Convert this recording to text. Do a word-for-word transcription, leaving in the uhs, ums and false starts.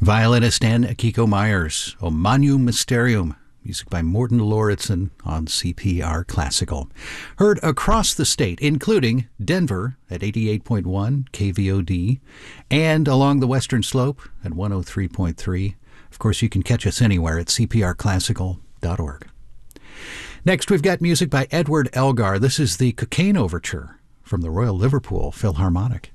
Violinist Anne Akiko Myers, O Magnum Mysterium, music by Morten Lauritsen on C P R Classical. Heard across the state, including Denver at eighty-eight point one K V O D and along the Western Slope at one oh three point three. Of course, you can catch us anywhere at c p r classical dot org. Next, we've got music by Edward Elgar. This is the Cocaine Overture from the Royal Liverpool Philharmonic.